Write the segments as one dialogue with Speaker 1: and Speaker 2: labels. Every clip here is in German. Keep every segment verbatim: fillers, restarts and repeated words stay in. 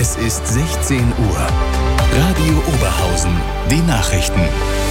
Speaker 1: Es ist sechzehn Uhr. Radio Oberhausen, die Nachrichten.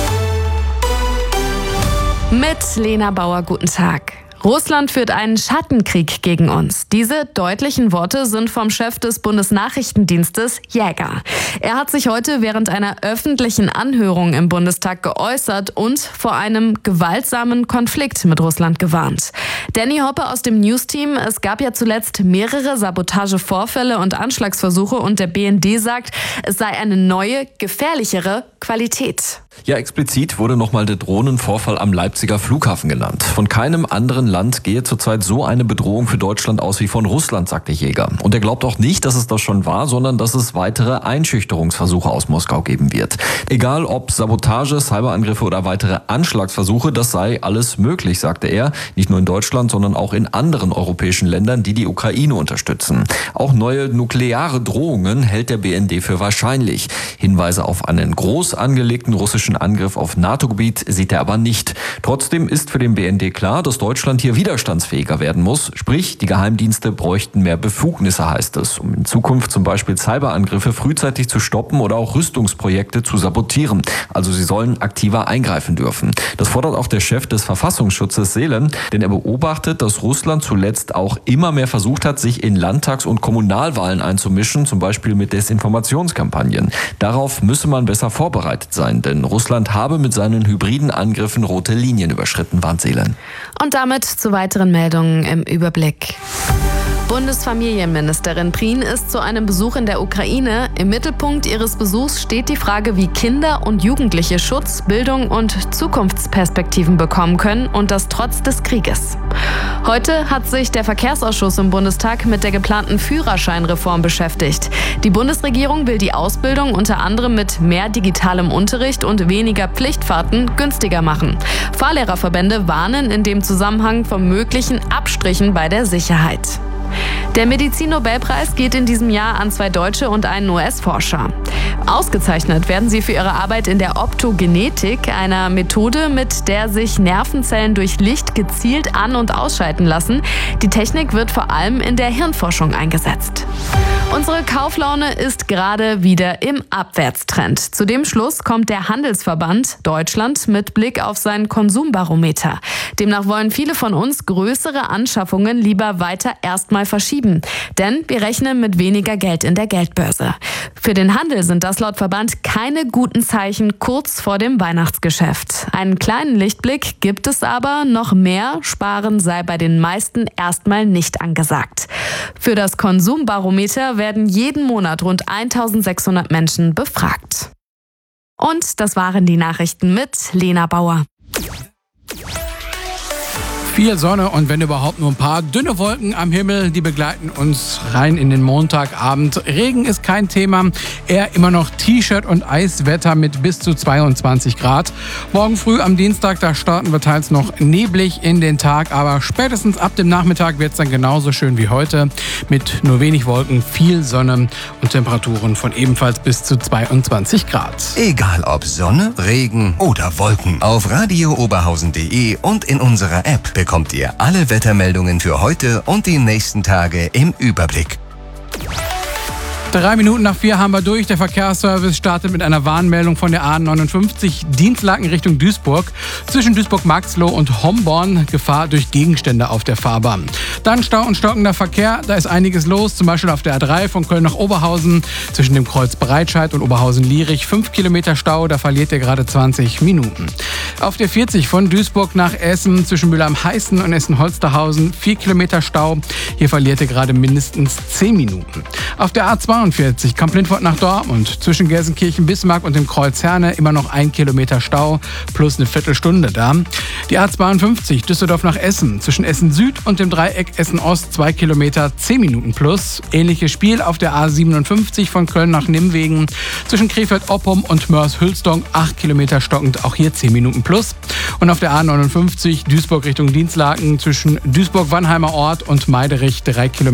Speaker 2: Mit Lena Bauer, guten Tag. Russland führt einen Schattenkrieg gegen uns. Diese deutlichen Worte sind vom Chef des Bundesnachrichtendienstes Jäger. Er hat sich heute während einer öffentlichen Anhörung im Bundestag geäußert und vor einem gewaltsamen Konflikt mit Russland gewarnt. Danny Hoppe aus dem News-Team: Es gab ja zuletzt mehrere Sabotagevorfälle und Anschlagsversuche und der B N D sagt, es sei eine neue, gefährlichere Qualität.
Speaker 3: Ja, explizit wurde nochmal der Drohnenvorfall am Leipziger Flughafen genannt. Von keinem anderen Land gehe zurzeit so eine Bedrohung für Deutschland aus wie von Russland, sagte Jäger. Und er glaubt auch nicht, dass es das schon war, sondern dass es weitere Einschüchterungsversuche aus Moskau geben wird. Egal ob Sabotage, Cyberangriffe oder weitere Anschlagsversuche, das sei alles möglich, sagte er. Nicht nur in Deutschland, sondern auch in anderen europäischen Ländern, die die Ukraine unterstützen. Auch neue nukleare Drohungen hält der B N D für wahrscheinlich. Hinweise auf einen groß angelegten russischen Angriff auf NATO-Gebiet sieht er aber nicht. Trotzdem ist für den B N D klar, dass Deutschland hier widerstandsfähiger werden muss. Sprich, die Geheimdienste bräuchten mehr Befugnisse, heißt es, um in Zukunft zum Beispiel Cyberangriffe frühzeitig zu stoppen oder auch Rüstungsprojekte zu sabotieren. Also sie sollen aktiver eingreifen dürfen. Das fordert auch der Chef des Verfassungsschutzes Seelen, denn er beobachtet, dass Russland zuletzt auch immer mehr versucht hat, sich in Landtags- und Kommunalwahlen einzumischen, zum Beispiel mit Desinformationskampagnen. Darauf müsse man besser vorbereitet sein, denn Russland habe mit seinen hybriden Angriffen rote Linien überschritten, warnt Seelen.
Speaker 2: Und damit zu weiteren Meldungen im Überblick. Bundesfamilienministerin Prien ist zu einem Besuch in der Ukraine. Im Mittelpunkt ihres Besuchs steht die Frage, wie Kinder und Jugendliche Schutz, Bildung und Zukunftsperspektiven bekommen können, und das trotz des Krieges. Heute hat sich der Verkehrsausschuss im Bundestag mit der geplanten Führerscheinreform beschäftigt. Die Bundesregierung will die Ausbildung unter anderem mit mehr digitalem Unterricht und weniger Pflichtfahrten günstiger machen. Fahrlehrerverbände warnen in dem Zusammenhang vor möglichen Abstrichen bei der Sicherheit. Der Medizin-Nobelpreis geht in diesem Jahr an zwei Deutsche und einen U S-Forscher. Ausgezeichnet werden sie für ihre Arbeit in der Optogenetik, einer Methode, mit der sich Nervenzellen durch Licht gezielt an- und ausschalten lassen. Die Technik wird vor allem in der Hirnforschung eingesetzt. Unsere Kauflaune ist gerade wieder im Abwärtstrend. Zu dem Schluss kommt der Handelsverband Deutschland mit Blick auf sein Konsumbarometer. Demnach wollen viele von uns größere Anschaffungen lieber weiter erstmal verschieben. Denn wir rechnen mit weniger Geld in der Geldbörse. Für den Handel sind das laut Verband keine guten Zeichen kurz vor dem Weihnachtsgeschäft. Einen kleinen Lichtblick gibt es aber, noch mehr Sparen sei bei den meisten erstmal nicht angesagt. Für das Konsumbarometer werden jeden Monat rund eintausendsechshundert Menschen befragt. Und das waren die Nachrichten mit Lena Bauer.
Speaker 4: Viel Sonne und wenn überhaupt nur ein paar dünne Wolken am Himmel, die begleiten uns rein in den Montagabend. Regen ist kein Thema, eher immer noch T-Shirt und Eiswetter mit bis zu zweiundzwanzig Grad. Morgen früh am Dienstag, da starten wir teils noch neblig in den Tag, aber spätestens ab dem Nachmittag wird es dann genauso schön wie heute mit nur wenig Wolken, viel Sonne und Temperaturen von ebenfalls bis zu zweiundzwanzig Grad.
Speaker 1: Egal ob Sonne, Regen oder Wolken, auf radio oberhausen punkt de und in unserer App bekommt ihr alle Wettermeldungen für heute und die nächsten Tage im Überblick.
Speaker 4: Drei Minuten nach vier haben wir durch. Der Verkehrsservice startet mit einer Warnmeldung von der A neunundfünfzig Dienstlaken Richtung Duisburg. Zwischen Duisburg-Marxloh und Homborn Gefahr durch Gegenstände auf der Fahrbahn. Dann Stau und stockender Verkehr. Da ist einiges los. Zum Beispiel auf der A drei von Köln nach Oberhausen. Zwischen dem Kreuz Breitscheid und Oberhausen-Lierich. Fünf Kilometer Stau. Da verliert ihr gerade zwanzig Minuten. Auf der vierzig von Duisburg nach Essen. Zwischen Mülheim-Heißen und Essen-Holsterhausen. Vier Kilometer Stau. Hier verliert ihr gerade mindestens zehn Minuten. Auf der A zweiundvierzig Kamp-Lindfort nach Dortmund. Zwischen Gelsenkirchen-Bismarck und dem Kreuz Herne immer noch ein Kilometer Stau plus eine Viertelstunde da. Die A zweiundfünfzig Düsseldorf nach Essen. Zwischen Essen Süd und dem Dreieck Essen Ost zwei Kilometer, zehn Minuten plus. Ähnliches Spiel auf der A siebenundfünfzig von Köln nach Nimwegen. Zwischen Krefeld-Oppum und Mörs-Hülsdong acht Kilometer stockend, auch hier zehn Minuten plus. Und auf der A neunundfünfzig Duisburg Richtung Dienstlaken zwischen Duisburg-Wannheimer Ort und Meiderich drei Kilometer.